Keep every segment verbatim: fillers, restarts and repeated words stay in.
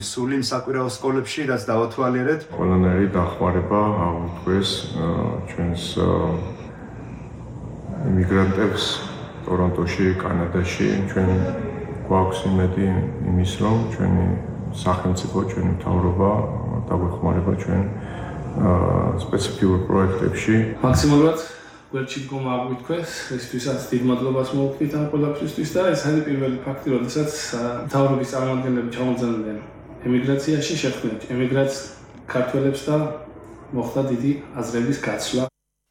სული საკვირაო სკოლებში რაც დავათვალიერეთ, ყველანაირი დახმარება აუქმეს ჩვენს იმიგრანტებს ტორონტოში, კანადაში. ჩვენ გვაქვს იმედი იმის, რომ ჩვენი სახელმწიფო, ჩვენი მთავრობა დაგვეხმარება ჩვენ სპეციფიურ პროექტებში. მაქსიმალურად გვერდში დგომა აგვითქვეს, ესთვისაც დიდ მადლობას მოვუხდით ამ ყველაფრისთვის და ეს არის პირველი ფაქტი, როდესაც მთავრობის წარმომადგენლები ჩამოძანდნენ ემიგრაციაში, შეხვდნენ ემიგრანტ ქართველებს და მოხდა დიდი აზრების გაცვლა.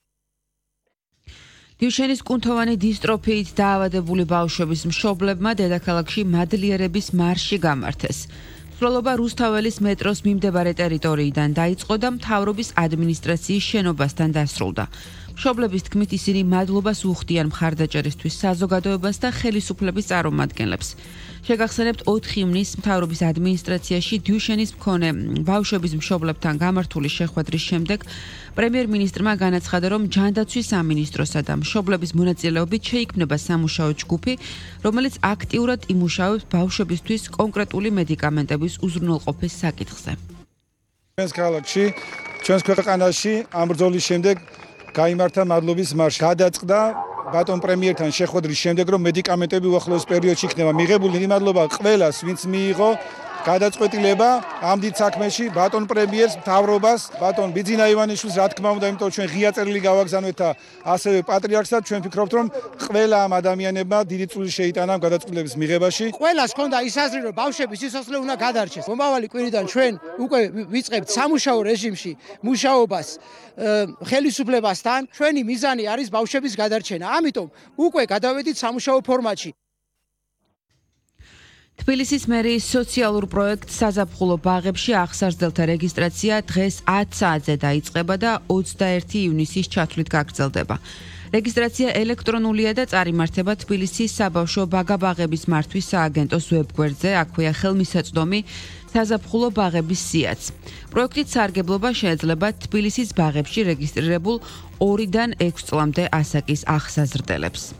დიუშენის კუნთოვანი დისტროფიით დაავადებული ბავშვების მშობლებმა დედაქალაქში მადლიერების მარში გამართეს. სრულობა რუსთაველის მეტროს მიმდებარე ტერიტორიიდან დაიწყო და მთავრობის ადმინისტრაციის შენობასთან დასრულდა. მშობლების თქმით ისინი მადლობას უხდიან მხარდაჭერისთვის საზოგადოებას და ხელისუფლების წარმომადგენლებს. შეგახსენებთ ოთხი ივნისს მთავრობის ადმინისტრაციაში დიუშენის მქონე ბავშვების მშობლებთან გამართული შეხვედრის შემდეგ პრემიერ-მინისტრმა განაცხადა, რომ ჯანდაცვის სამინისტროსა და მშობლების მონაწილეობით შეიქმნება სამუშაო ჯგუფი, რომელიც აქტიურად იმუშავებს ბავშვებისთვის კონკრეტული მედიკამენტების უზრუნველყოფის საკითხზე. ჩვენს ქალაქში, ჩვენს ქვეყანაში ამ ბრძოლის შემდეგ გაიმართა მადლობის მარში. გადაწყდა ბატონ პრემიერთან შეხვედრის შემდეგ, რომ მედიკამენტები უახლოეს პერიოდში იქნება მიღებული. მადლობა ყველას, ვინც მიიღო გადაწყვეტილება ამ დიდ საქმეში, ბატონ პრემიერს, მთავრობას, ბატონ ბიძინა ივანიშვილს, რა თქმა უნდა, იმიტომ ჩვენ ღია წერილი გავაგზავნეთ და ასევე პატრიარქსაც. ჩვენ ვფიქრობთ, რომ ყველა ამ ადამიანებმა დიდი წვლილი შეიტანა ამ გადაწყვეტილების მიღებაში. ყველას ჰქონდა ის აზრი, რომ ბავშვების სიცოცხლე უნდა გადარჩეს. მომავალი კვირიდან ჩვენ უკვე ვიწყებთ სამუშაო რეჟიმში მუშაობას ხელისუფლებასთან. ჩვენი მიზანი არის ბავშვების გადარჩენა. ამიტომ უკვე გადავედით სამუშაო ფორმატში. თბილისის მერიის სოციალურ პროექტ საზაფხულო ბაღებში აღსარსძელთა რეგისტრაცია დღეს ათ საათზე დაიწყება და ოცდაერთი ივნისის ჩათვლით გაგრძელდება. რეგისტრაცია ელექტრონულია და წარიმართება თბილისის საბავშვო ბაგა-ბაღების მართვის სააგენტოს ვებგვერდზე, აქვეა ხელმისაწვდომი საზაფხულო ბაღების სიაც. პროექტით სარგებლობა შეიძლება თბილისის ბაღებში რეგისტრირებულ ორიდან ექვს წლამდე ასაკის ახსაზრდელებს.